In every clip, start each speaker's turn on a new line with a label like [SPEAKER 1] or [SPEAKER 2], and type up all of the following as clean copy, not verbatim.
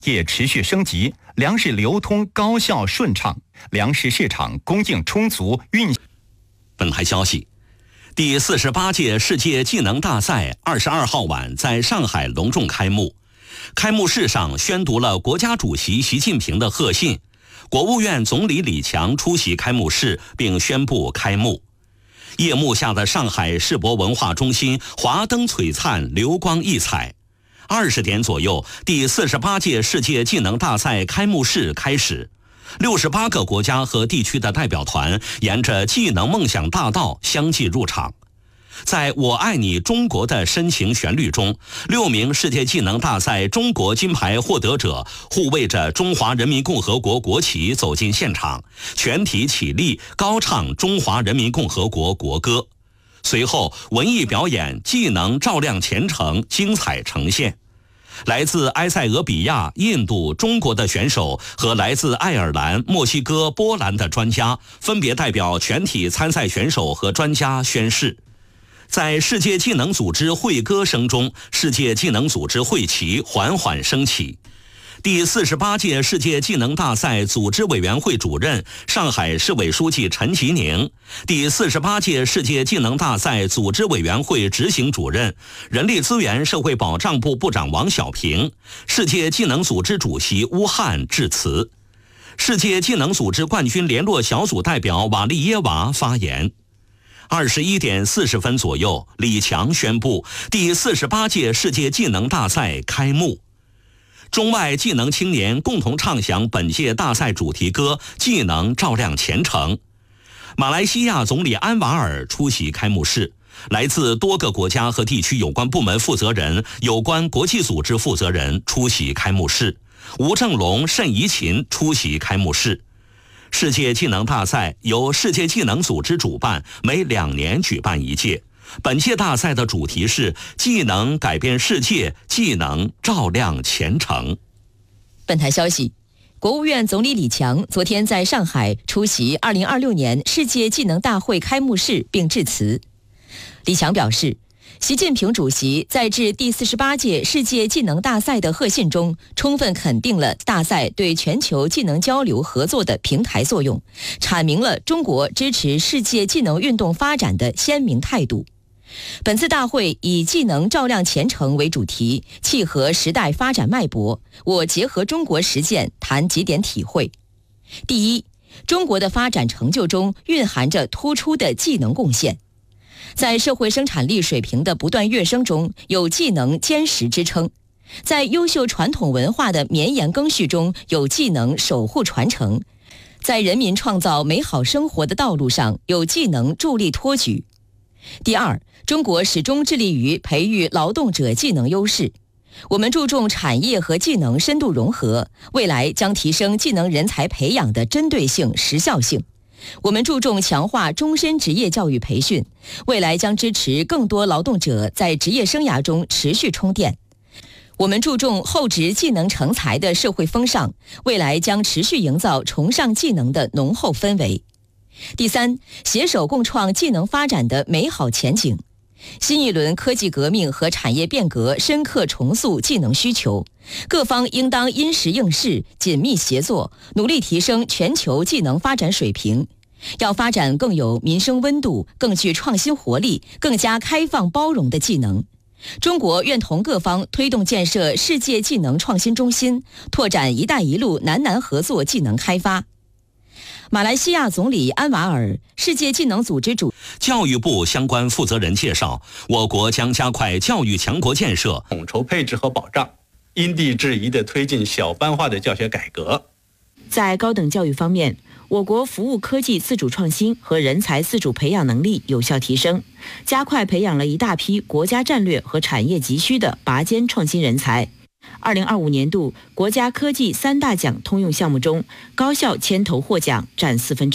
[SPEAKER 1] 业持续升级，粮食流通高效顺畅，粮食市场供应充足，
[SPEAKER 2] 本台消息，第48届世界技能大赛22号晚在上海隆重开幕。开幕式上宣读了国家主席习近平的贺信，国务院总理李强出席开幕式并宣布开幕。夜幕下的上海世博文化中心华灯璀璨，流光溢彩。20点左右，第48届世界技能大赛开幕式开始。68个国家和地区的代表团沿着技能梦想大道相继入场。在我爱你中国的深情旋律中，6名世界技能大赛中国金牌获得者护卫着中华人民共和国国旗走进现场，全体起立高唱中华人民共和国国歌。随后文艺表演技能照亮前程精彩呈现。来自埃塞俄比亚、印度、中国的选手和来自爱尔兰、墨西哥、波兰的专家分别代表全体参赛选手和专家宣誓。在世界技能组织会歌声中，世界技能组织会旗缓缓升起。第48届世界技能大赛组织委员会主任、上海市委书记陈吉宁，第48届世界技能大赛组织委员会执行主任、人力资源社会保障部部长王小平，世界技能组织主席乌汉致辞。世界技能组织冠军联络小组代表瓦利耶娃发言。21点40分左右，李强宣布第48届世界技能大赛开幕。中外技能青年共同唱响本届大赛主题歌《技能照亮前程》。马来西亚总理安瓦尔出席开幕式，来自多个国家和地区有关部门负责人、有关国际组织负责人出席开幕式。吴正龙、盛怡琴出席开幕式。世界技能大赛由世界技能组织主办，每2年举办一届。本届大赛的主题是技能改变世界，技能照亮前程。
[SPEAKER 3] 本台消息，国务院总理李强昨天在上海出席2026年世界技能大会开幕式并致辞。李强表示，习近平主席在致第48届世界技能大赛的贺信中，充分肯定了大赛对全球技能交流合作的平台作用，阐明了中国支持世界技能运动发展的鲜明态度。本次大会以技能照亮前程为主题，契合时代发展脉搏，我结合中国实践谈几点体会。第一，中国的发展成就中蕴含着突出的技能贡献。在社会生产力水平的不断跃升中，有技能坚实支撑；在优秀传统文化的绵延更续中，有技能守护传承；在人民创造美好生活的道路上，有技能助力托举。第二，中国始终致力于培育劳动者技能优势。我们注重产业和技能深度融合，未来将提升技能人才培养的针对性、时效性。我们注重强化终身职业教育培训，未来将支持更多劳动者在职业生涯中持续充电。我们注重厚植技能成才的社会风尚，未来将持续营造崇尚技能的浓厚氛围。第三，携手共创技能发展的美好前景。新一轮科技革命和产业变革深刻重塑技能需求，各方应当因时应势，紧密协作，努力提升全球技能发展水平。要发展更有民生温度、更具创新活力、更加开放包容的技能。中国愿同各方推动建设世界技能创新中心，拓展“一带一路”南南合作技能开发。马来西亚总理安瓦尔、世界技能组织
[SPEAKER 2] 教育部相关负责人介绍，我国将加快教育强国建设，
[SPEAKER 4] 统筹配置和保障，因地制宜地推进小班化的教学改革。
[SPEAKER 5] 在高等教育方面，我国服务科技自主创新和人才自主培养能力有效提升，加快培养了一大批国家战略和产业急需的拔尖创新人才。2025年度国家科技3大奖通用项目中，高校牵头获奖占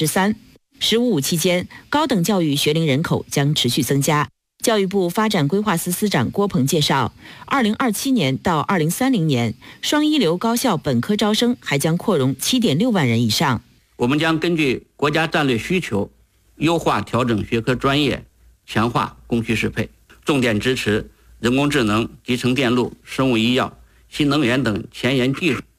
[SPEAKER 5] 3%。“15+5”期间，高等教育学龄人口将持续增加。教育部发展规划司司长郭鹏介绍，2027年到2030年，双一流高校本科招生还将扩容7.6万人以上。
[SPEAKER 6] 我们将根据国家战略需求，优化调整学科专业，强化供需适配，重点支持人工智能、集成电路、生物医药、新能源等前沿技术